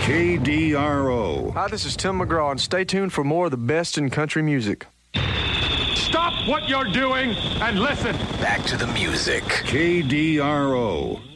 KDRO. Hi, this is Tim McGraw, and stay tuned for more of the best in country music. Stop what you're doing and listen. Back to the music. KDRO.